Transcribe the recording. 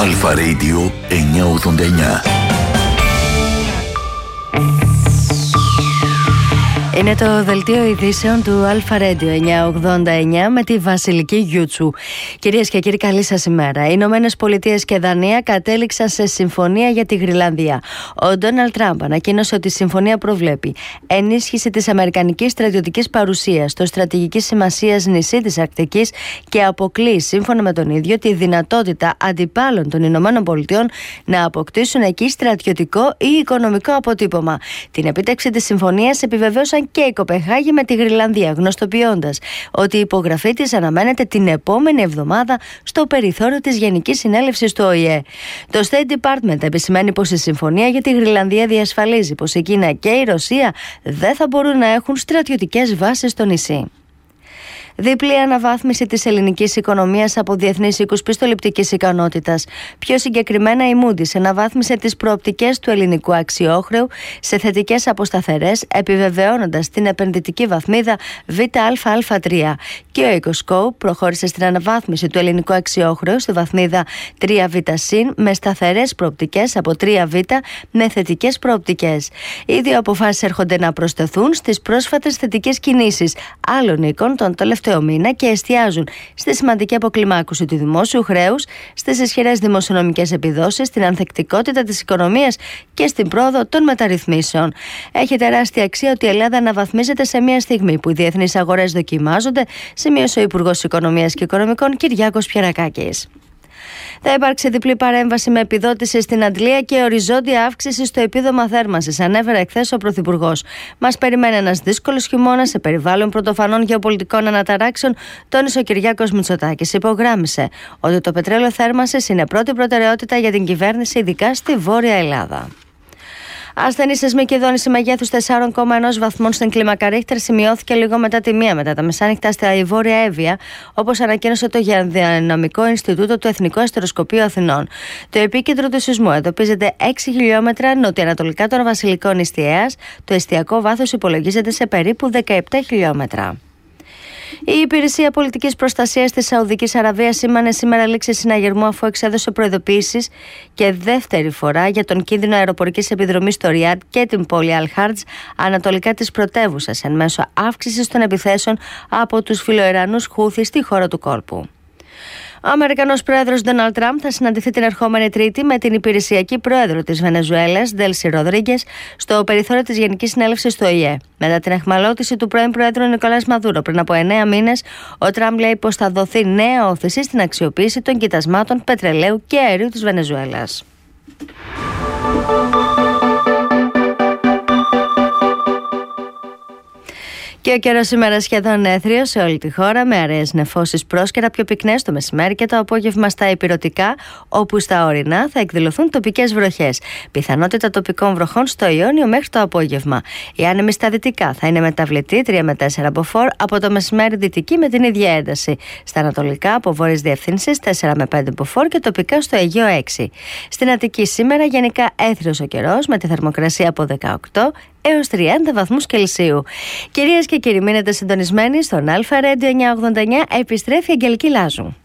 Αλφα Radio 989. Είναι το δελτίο ειδήσεων του Αλφα Radio 989 με τη Βασιλική Γιούτσου. Κυρίες και κύριοι, καλή σας ημέρα. Οι Ηνωμένες Πολιτείες και Δανία κατέληξαν σε συμφωνία για τη Γροιλανδία. Ο Ντόναλντ Τραμπ ανακοίνωσε ότι η συμφωνία προβλέπει ενίσχυση της αμερικανικής στρατιωτικής παρουσίας στο στρατηγικής σημασίας νησί της Αρκτικής και αποκλεί, σύμφωνα με τον ίδιο, τη δυνατότητα αντιπάλων των Ηνωμένων Πολιτειών να αποκτήσουν εκεί στρατιωτικό ή οικονομικό αποτύπωμα. Την επίτευξη της συμφωνίας επιβεβαίωσαν και η Κοπενχάγη με τη Γροιλανδία, γνωστοποιώντας ότι η υπογραφή της αναμένεται την επόμενη εβδομάδα στο περιθώριο της Γενικής Συνέλευσης του ΟΗΕ. Το State Department επισημαίνει πως η συμφωνία για τη Γροιλανδία διασφαλίζει πως η Κίνα και η Ρωσία δεν θα μπορούν να έχουν στρατιωτικές βάσεις στο νησί. Διπλή αναβάθμιση της ελληνικής οικονομίας από διεθνείς οίκους πιστοληπτικής ικανότητας. Πιο συγκεκριμένα, η Moody's αναβάθμισε τις προοπτικές του ελληνικού αξιόχρεου σε θετικές από σταθερές, επιβεβαιώνοντας την επενδυτική βαθμίδα ΒΑΑ3. Και ο Οικοσκόπ προχώρησε στην αναβάθμιση του ελληνικού αξιόχρεου στη βαθμίδα 3Β- με σταθερές προοπτικές από 3Β με θετικές προοπτικές. Οι δύο αποφάσεις έρχονται να προσθεθούν στις πρόσφατες θετικές κινήσεις άλλων οίκων των τελευταίο μήνα και εστιάζουν στη σημαντική αποκλιμάκωση του δημόσιου χρέους, στις ισχυρές δημοσιονομικές επιδόσεις, στην ανθεκτικότητα της οικονομίας και στην πρόοδο των μεταρρυθμίσεων. Έχει τεράστια αξία ότι η Ελλάδα αναβαθμίζεται σε μια στιγμή που οι διεθνείς αγορές δοκιμάζονται, σημείωσε ο Υπουργός Οικονομίας και Οικονομικών Κυριάκος Πιερακάκης. Θα υπάρξει διπλή παρέμβαση με επιδότηση στην αντλία και οριζόντια αύξηση στο επίδομα θέρμανσης, ανέφερε εχθές ο Πρωθυπουργός. Μας περιμένει ένας δύσκολος χειμώνας σε περιβάλλον πρωτοφανών γεωπολιτικών αναταράξεων, τόνισε ο Κυριάκος Μητσοτάκης. Υπογράμμισε ότι το πετρέλαιο θέρμανσης είναι πρώτη προτεραιότητα για την κυβέρνηση, ειδικά στη Βόρεια Ελλάδα. Ασθενή σεισμική δόνηση μεγέθους 4,1 βαθμών στην κλίμακα Ρίχτερ σημειώθηκε λίγο μετά τη 1 μετά τα μεσάνυχτα στη Βόρεια Εύβοια, όπως ανακοίνωσε το Γεωδυναμικό Ινστιτούτο του Εθνικού Αστεροσκοπείου Αθηνών. Το επίκεντρο του σεισμού εντοπίζεται 6 χιλιόμετρα νοτιοανατολικά των Βασιλικών Ιστιαίας. Το εστιακό βάθος υπολογίζεται σε περίπου 17 χιλιόμετρα. Η Υπηρεσία Πολιτικής Προστασίας της Σαουδικής Αραβίας σήμανε σήμερα λήξη συναγερμού αφού εξέδωσε προειδοποιήσεις και δεύτερη φορά για τον κίνδυνο αεροπορικής επιδρομής στο Ριάντ και την πόλη Αλ-Χάρτζ ανατολικά της πρωτεύουσας εν μέσω αύξησης των επιθέσεων από τους φιλοϊρανούς Χούθι στη χώρα του κόλπου. Ο Αμερικανός πρόεδρος Ντόναλντ Τραμπ θα συναντηθεί την ερχόμενη Τρίτη με την υπηρεσιακή πρόεδρο της Βενεζουέλας, Ντέλσι Ροδρίγκες, στο περιθώριο της Γενικής Συνέλευσης του ΟΗΕ. Μετά την αιχμαλώτηση του πρώην πρόεδρου Νικολάς Μαδούρο πριν από 9 μήνες, ο Τραμπ λέει πως θα δοθεί νέα όθηση στην αξιοποίηση των κοιτασμάτων πετρελαίου και αερίου της Βενεζουέλας. Και ο καιρός σήμερα σχεδόν έθριος σε όλη τη χώρα, με αραιές νεφώσεις πρόσκαιρα πιο πυκνές το μεσημέρι και το απόγευμα στα ηπειρωτικά, όπου στα ορεινά θα εκδηλωθούν τοπικές βροχές. Πιθανότητα τοπικών βροχών στο Ιόνιο μέχρι το απόγευμα. Οι άνεμοι στα δυτικά θα είναι μεταβλητοί 3 με 4 μποφόρ, από το μεσημέρι δυτική με την ίδια ένταση. Στα ανατολικά από βόρειες διευθύνσεις 4 με 5 μποφόρ και τοπικά στο Αιγαίο 6. Στην Αττική σήμερα γενικά έθριος ο καιρός με τη θερμοκρασία από 18 έως 30 βαθμούς Κελσίου. Κυρίες και κύριοι, μείνετε συντονισμένοι στον Αλφα Radio 989. Επιστρέφει η Αγγελική Λάζου.